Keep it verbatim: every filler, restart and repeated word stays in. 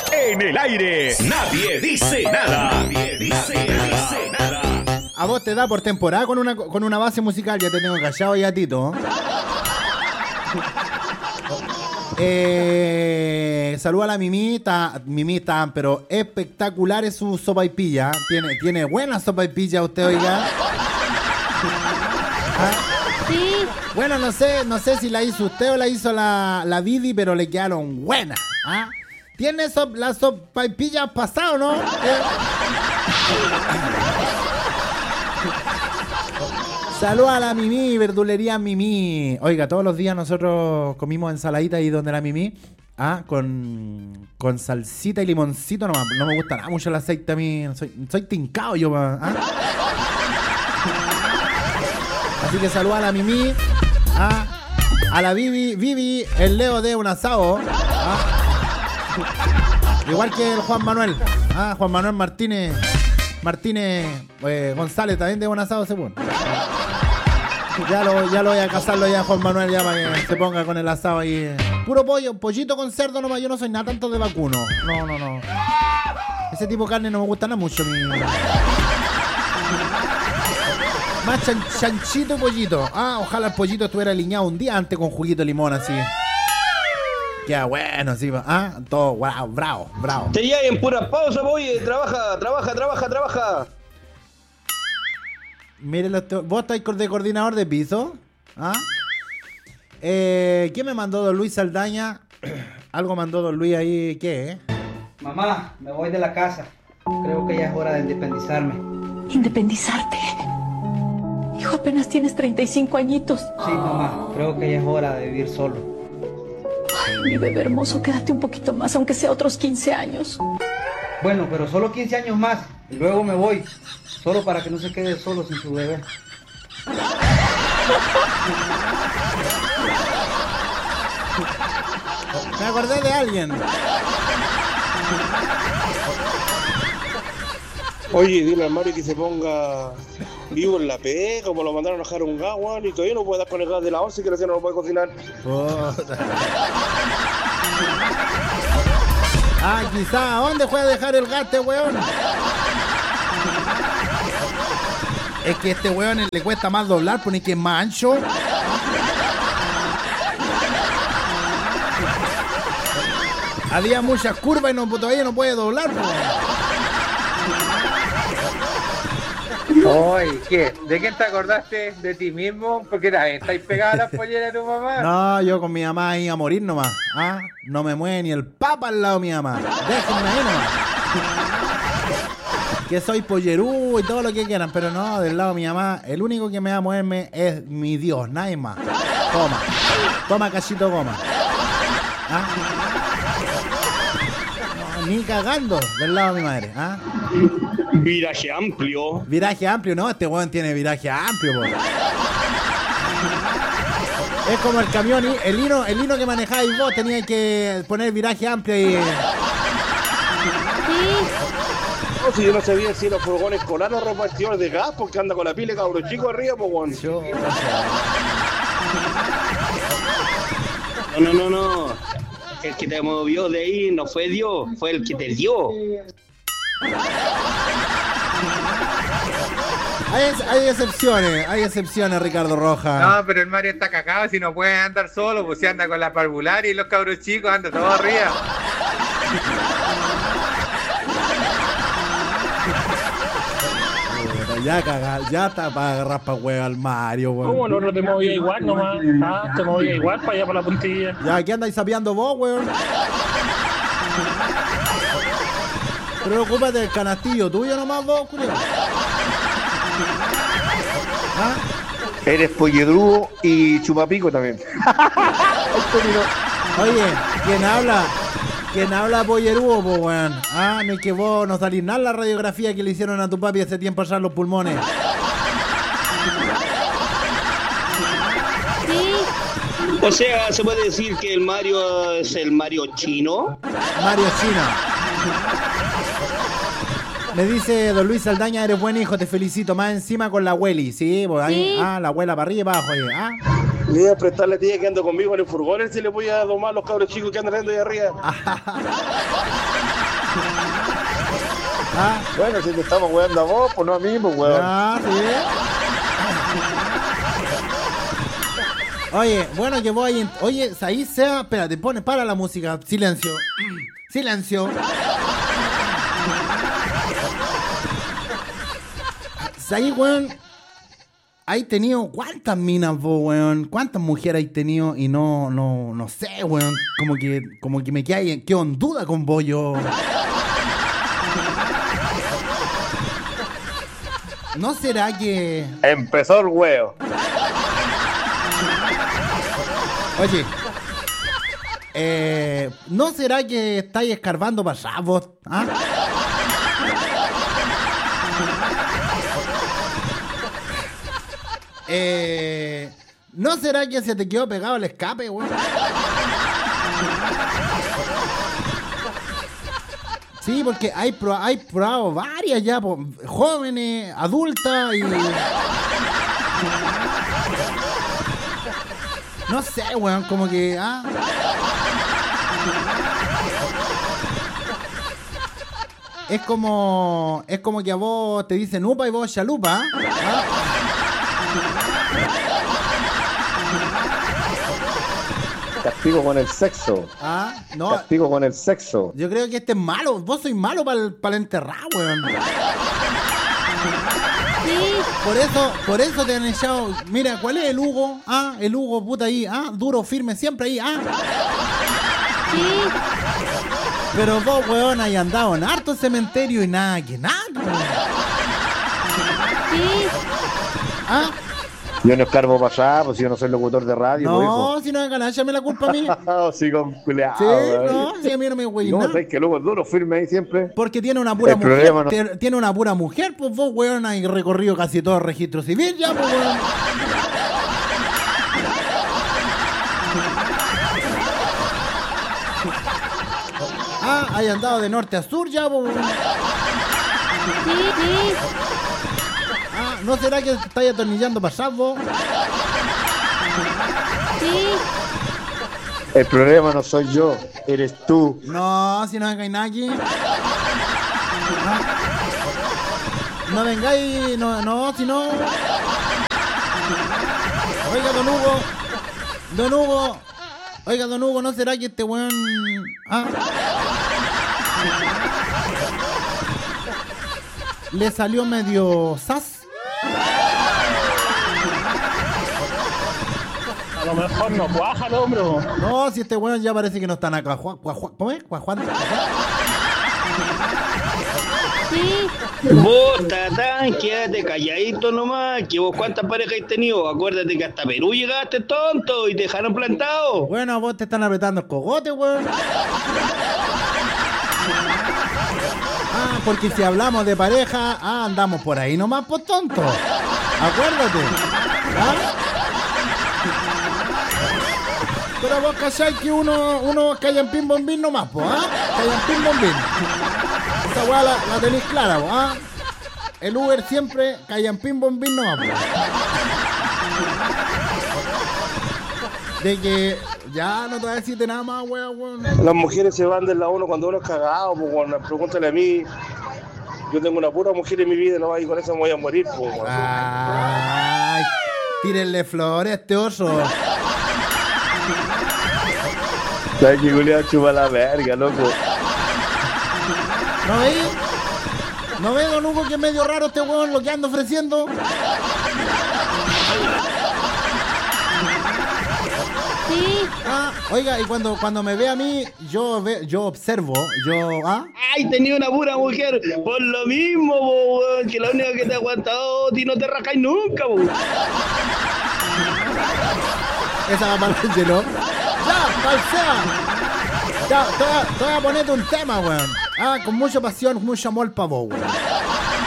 En el aire, nadie dice nada. Nadie dice nada. A vos te da por temporada con una, con una base musical, ya te tengo callado ya, Tito. Eh, saluda a la Mimita, Mimita, pero espectacular es su sopaipilla. Tiene, tiene buena sopaipilla usted, oiga. ¿Ah? Sí. Bueno, no sé, no sé si la hizo usted o la hizo la, la Vivi, pero le quedaron buenas. ¿Ah? ¿Tiene so, la sopaipilla pasado, no? ¿Eh? Saluda a la Mimi, verdulería Mimi. Oiga, todos los días nosotros comimos ensaladita ahí donde la Mimi. Ah, con, con salsita y limoncito nomás. No me gusta nada mucho el aceite a mí. Soy, soy tincado yo. ¿Ah? Así que saluda a la Mimi. Ah, a la Vivi. Vivi, el Leo de un asado. Ah, igual que el Juan Manuel. Ah, Juan Manuel Martínez. Martínez eh, González también de un asado, según. Ya lo, ya lo voy a casarlo ya, Juan Manuel, ya para que se ponga con el asado ahí. Puro pollo, pollito con cerdo nomás. Yo no soy nada tanto de vacuno. No, no, no. Ese tipo de carne no me gusta nada mucho. Mi... Más chan, chanchito y pollito. Ah, ojalá el pollito estuviera aliñado un día antes con juguito de limón así. Qué bueno, sí. Ah, todo, wow, bravo, bravo. Te llegan en pura pausa, oye. Trabaja, trabaja, trabaja, trabaja. Mire, vos estáis de coordinador de piso. ¿Ah? Eh, ¿Quién me mandó don Luis Saldaña? Algo mandó don Luis ahí, ¿qué? Eh? Mamá, me voy de la casa. Creo que ya es hora de independizarme. ¿Independizarte? Hijo, apenas tienes treinta y cinco añitos. Sí, mamá, creo que ya es hora de vivir solo. Ay, mi bebé hermoso, quédate un poquito más, aunque sea otros quince años. Bueno, pero solo quince años más y luego me voy. Solo para que no se quede solo sin su bebé. Me acordé de alguien. Oye, dile al Mario que se ponga vivo en la pega, como lo mandaron a dejar un gas, weón, y todavía no puede dar con el gas de la once, que recién no lo puede cocinar. Oh. Ah, quizá, ¿a dónde fue a dejar el gas este weón? Es que a este weón le cuesta más doblar, pone que es más ancho. Había muchas curvas y no, todavía no puede doblar, weón. Oye, ¿qué? ¿De quién te acordaste? ¿De ti mismo? Porque también estáis pegada a las polleras de tu mamá. No, yo con mi mamá iba a morir nomás. ¿Ah? No me mueve ni el papa al lado de mi mamá. Déjenme ahí nomás. Que soy pollerú y todo lo que quieran, pero no, del lado de mi mamá, el único que me va a moverme es mi Dios, nadie más. Toma, toma cachito goma. ¿Ah? No, ni cagando del lado de mi madre. ¿Ah? Viraje amplio. Viraje amplio, no, este weón tiene viraje amplio, po. Es como el camión, el hino, el hino que manejáis vos, teníais que poner viraje amplio y... No, si yo no sabía si los furgones colaron repartidores de gas, porque anda con la pila de cabros chicos arriba, pues, weón. Yo... No, no, no, no. El que te movió de ahí no fue Dios, fue el que te dio. Hay, hay excepciones, hay excepciones, Ricardo Rojas. No, pero el Mario está cagado, si no puede andar solo, pues si anda con la parvular y los cabros chicos anda todo arriba. Ya caga, ya está para agarrar pa' hueá al Mario, weón. ¿Cómo no, no te movía igual nomás? Ah, te movía igual para allá por la puntilla. Ya, aquí andáis sapeando vos, weón. Preocúpate del canastillo tuyo nomás vos, culiao. ¿Ah? Eres polledrugo y chupapico también. Oye, ¿quién habla? ¿Quién habla pollerudo, po, weón? Ah, no es que vos no salís nada en la radiografía que le hicieron a tu papi hace tiempo allá en los pulmones. Sí. O sea, ¿se puede decir que el Mario es el Mario chino? Mario Chino. Me dice don Luis Saldaña, eres buen hijo, te felicito. Más encima con la abueli, ¿sí? Pues ahí, Sí. ah, la abuela para arriba y para abajo ahí, ¿ah? Le iba a prestar la tía que anda conmigo en el furgón, él se le voy a domar a los cabros chicos que andan andando ahí arriba. Ah, Bueno, si te estamos weando a vos, pues no a mí, pues weón. ah, sí. Oye, bueno, que voy. en- Oye, ahí sea. Espérate, pone, para la música. Silencio. Silencio. Ahí, weón. ¿Hay tenido cuántas minas vos, weón? ¿Cuántas mujeres hay tenido? Y no, no, no sé, weón. Como que, como que me quedé, quedo en duda con vos, yo. ¿No será que... Empezó el huevo. Oye, eh, ¿no será que estáis escarbando para allá vos? ¿Ah? Eh, ¿No será que se te quedó pegado el escape, weón? Sí, porque hay, pro, hay probado varias ya, po, jóvenes, adultas y... No sé, weón, como que... ¿ah? Es como... Es como que a vos te dicen upa y vos chalupa. ¿Ah? Castigo con el sexo. ¿Ah? No, Castigo con el sexo. yo creo que este es malo. Vos sois malo para el, para el enterrar, weón. Por eso, por eso te han echado. Mira, ¿cuál es el Hugo? Ah, el Hugo, puta ahí. Ah, duro, firme, siempre ahí. Ah. Pero vos, weón, hay andado en harto cementerio y nada, que nada. Weón. Ah, Yo no escarbo para allá, pues yo no soy locutor de radio, pues, hijo. no, si no me ganas, échame la culpa a mí. Sí, con culeado. Sí, weón. no, si a mí no me güey No, nada. sabes que luego es duro, firme ahí siempre. Porque tiene una pura El mujer. problema no- te- Tiene una pura mujer, pues vos, weón, hay recorrido casi todo el registro civil ya, pues, weón. Ah, hay andado de norte a sur ya, pues, weón. Ah, ¿no será que estáis atornillando para allá, vos? El problema no soy yo, eres tú. No, si no vengáis nada aquí. Ah. No vengáis, no, no, si no. Oiga, don Hugo. Don Hugo. Oiga, don Hugo, ¿no será que este weón... Ah? ¿Le salió medio sas? A lo mejor no cuaja el hombro. No, si este weón ya parece que no están acá. Juan- Juan- ¿Cómo es? Juan- Juan- Vos, Tatán, quédate calladito nomás, que vos cuántas parejas has tenido. Acuérdate que hasta Perú llegaste, tonto, y te dejaron plantado. Bueno, a vos te están apretando el cogote, weón. Ah, porque si hablamos de pareja, ah, andamos por ahí nomás, por tonto. Acuérdate. ¿Ah? Pero vos calláis que uno, uno callan bombín nomás, po, ¿ah? Callan bombín. Esa weá la, la tenéis clara, po, ¿ah? El Uber siempre callan bombín nomás, po. De que ya no te voy a decirte nada más, weón, weón. Las mujeres se van de la uno cuando uno es cagado, pues, bueno, pregúntale a mí. Yo tengo una pura mujer en mi vida, no, y con eso me voy a morir, pues, bueno. Ay, tírenle flores a este oso. ¿Sabes que culeado chupa la verga, loco? ¿No veis? ¿No veis, don Hugo, que es medio raro este weón lo que anda ofreciendo? Ah, oiga, y cuando, cuando me ve a mí, yo ve, yo observo, yo, ¿ah? Ay, tenía una pura mujer, por lo mismo, po, weón, que la única que te ha aguantado, ti no te rajáis nunca, po. Esa va para el cielo. Ya, falsea. Ya, te voy, a, te voy a ponerte un tema, weón. Ah, con mucha pasión, mucho amor para vos, weón.